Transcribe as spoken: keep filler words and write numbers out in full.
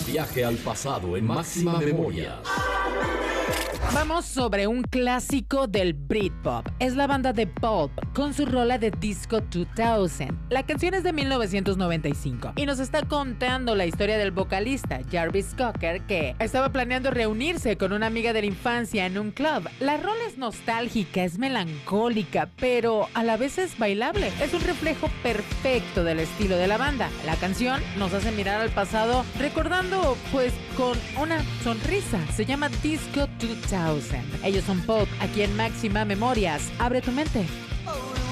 Viaje al pasado en máxima memoria. Vamos sobre un clásico del Britpop. Es la banda de Pulp con su rola de Disco dos mil. La canción es de mil novecientos noventa y cinco y nos está contando la historia del vocalista Jarvis Cocker, que estaba planeando reunirse con una amiga de la infancia en un club. La rola es nostálgica, es melancólica, pero a la vez es bailable. Es un reflejo perfecto del estilo de la banda. La canción nos hace mirar al pasado recordando, pues, con una sonrisa. Se llama Disco dos mil. Ellos son Pulp, aquí en Máxima Memorias. Abre tu mente.